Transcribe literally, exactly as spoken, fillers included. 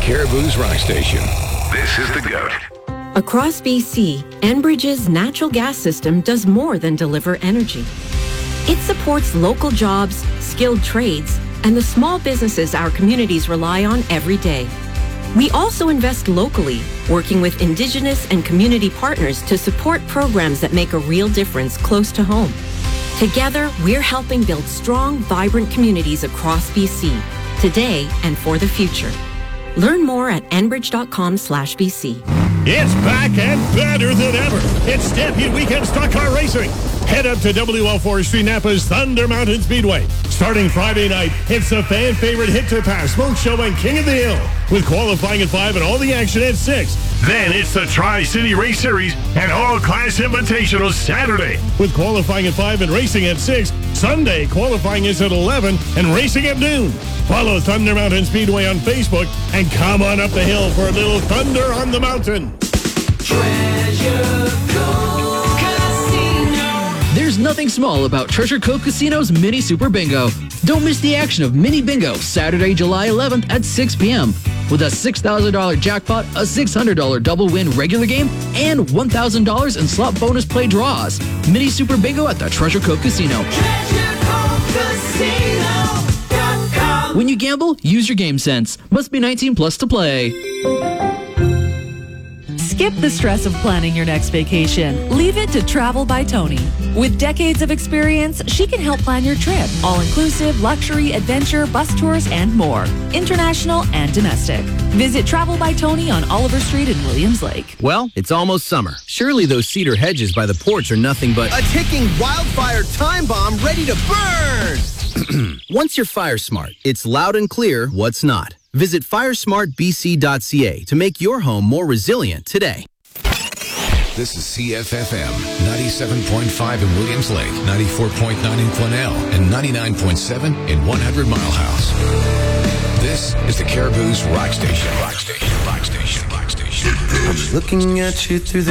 Caribou's Rock Station. This is The GOAT. Across B C, Enbridge's natural gas system does more than deliver energy. It supports local jobs, skilled trades, and the small businesses our communities rely on every day. We also invest locally, working with Indigenous and community partners to support programs that make a real difference close to home. Together, we're helping build strong, vibrant communities across B C, today and for the future. Learn more at enbridge.com slash BC. It's back and better than ever. It's Stampede Weekend Stock Car Racing. Head up to W L Forestry Napa's Thunder Mountain Speedway. Starting Friday night, it's the fan favorite Hit to Pass, Smoke Show, and King of the Hill. With qualifying at five and all the action at six. Then it's the Tri-City Race Series and All Class Invitational Saturday. With qualifying at five and racing at six. Sunday, qualifying is at eleven and racing at noon. Follow Thunder Mountain Speedway on Facebook and come on up the hill for a little thunder on the mountain. Treasure Cove Casino. There's nothing small about Treasure Cove Casino's Mini Super Bingo. Don't miss the action of Mini Bingo Saturday, July eleventh at six p.m. with a six thousand dollars jackpot, a six hundred dollars double win regular game, and one thousand dollars in slot bonus play draws. Mini Super Bingo at the Treasure Cove Casino. Treasure Cove Casino dot com. When you gamble, use your game sense. Must be nineteen plus to play. Skip the stress of planning your next vacation. Leave it to Travel by Tony. With decades of experience, she can help plan your trip. All-inclusive, luxury, adventure, bus tours, and more. International and domestic. Visit Travel by Tony on Oliver Street in Williams Lake. Well, it's almost summer. Surely those cedar hedges by the porch are nothing but a ticking wildfire time bomb ready to burn! Once you're fire smart, it's loud and clear what's not. Visit fire smart b c dot c a to make your home more resilient today. This is C F F M, ninety-seven point five in Williams Lake, ninety-four point nine in Quesnel, and ninety-nine point seven in one hundred Mile House. This is the Caribou's Rock Station. Rock Station, Rock Station, Rock Station. I'm looking at you through the